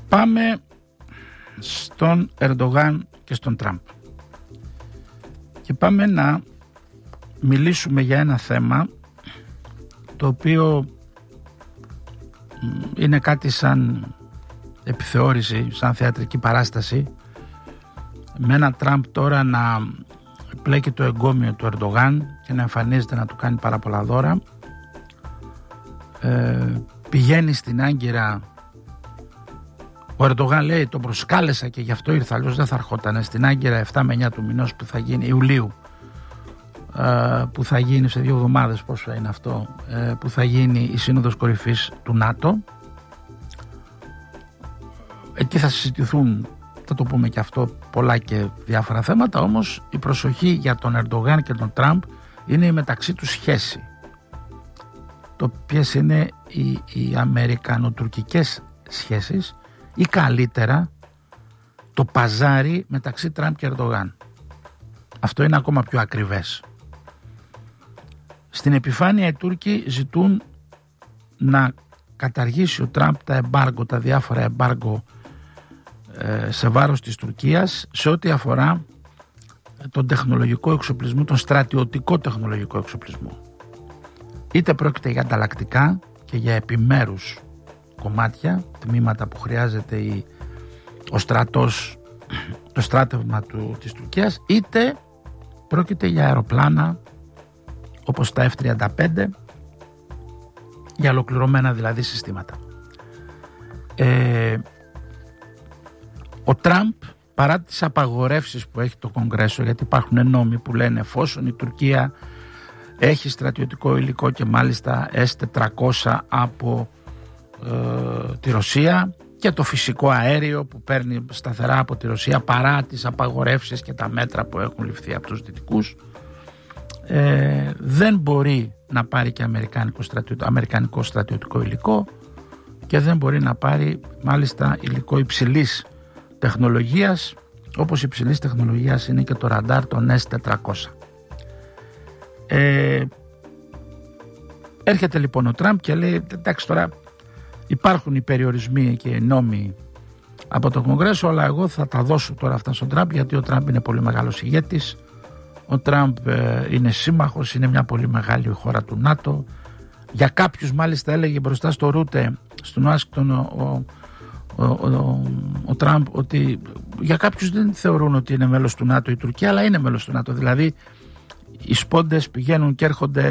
Πάμε στον Ερντογάν και στον Τραμπ. Και πάμε να μιλήσουμε για ένα θέμα το οποίο είναι κάτι σαν επιθεώρηση, σαν θεατρική παράσταση, με ένα Τραμπ τώρα να πλέκει το εγκόμιο του Ερντογάν και να εμφανίζεται να του κάνει πάρα πολλά δώρα. Πηγαίνει στην Άγκυρα. Ο Ερντογάν λέει τον προσκάλεσα και γι' αυτό ήρθα, αλλιώς δεν θα ερχόταν στην Άγκυρα 7 με 9 του μηνός που θα γίνει, Ιουλίου, που θα γίνει σε 2 εβδομάδες, πόσο είναι αυτό, που θα γίνει η Σύνοδος Κορυφής του ΝΑΤΟ. Εκεί θα συζητηθούν, θα το πούμε και αυτό, πολλά και διάφορα θέματα. Όμως η προσοχή για τον Ερντογάν και τον Τραμπ είναι η μεταξύ τους σχέση. Το ποιες είναι οι αμερικανοτουρκικές σχέσεις ή καλύτερα το παζάρι μεταξύ Τραμπ και Ερντογάν. Αυτό είναι ακόμα πιο ακριβές. Στην επιφάνεια οι Τούρκοι ζητούν να καταργήσει ο Τραμπ τα εμπάργκο, τα διάφορα εμπάργκο σε βάρος της Τουρκίας σε ό,τι αφορά τον τεχνολογικό εξοπλισμό, τον στρατιωτικό τεχνολογικό εξοπλισμό. Είτε πρόκειται για ανταλλακτικά και για επιμέρους κομμάτια, τμήματα που χρειάζεται ο στρατός, το στράτευμα της Τουρκίας, είτε πρόκειται για αεροπλάνα όπως τα F-35, για ολοκληρωμένα δηλαδή συστήματα. Ο Τραμπ, παρά τις απαγορεύσεις που έχει το Κογκρέσο, γιατί υπάρχουν νόμοι που λένε εφόσον η Τουρκία έχει στρατιωτικό υλικό και μάλιστα S-400 από τη Ρωσία και το φυσικό αέριο που παίρνει σταθερά από τη Ρωσία, παρά τις απαγορεύσεις και τα μέτρα που έχουν ληφθεί από τους δυτικούς, δεν μπορεί να πάρει και αμερικανικό στρατιωτικό υλικό και δεν μπορεί να πάρει μάλιστα υλικό υψηλής τεχνολογίας, όπως υψηλής τεχνολογίας είναι και το ραντάρ των S-400. Έρχεται λοιπόν ο Τραμπ και λέει εντάξει, τώρα υπάρχουν οι περιορισμοί και οι νόμοι από το Κογκρέσο, αλλά εγώ θα τα δώσω τώρα αυτά στον Τραμπ, γιατί ο Τραμπ είναι πολύ μεγάλος ηγέτης, ο Τραμπ είναι σύμμαχος, είναι μια πολύ μεγάλη χώρα του ΝΑΤΟ. Για κάποιους μάλιστα έλεγε μπροστά στο Ρούτε, στον Ουάσιγκτον, ο Τραμπ, ότι για κάποιους δεν θεωρούν ότι είναι μέλος του ΝΑΤΟ η Τουρκία, αλλά είναι μέλος του ΝΑΤΟ. Δηλαδή οι σπόντες πηγαίνουν και έρχονται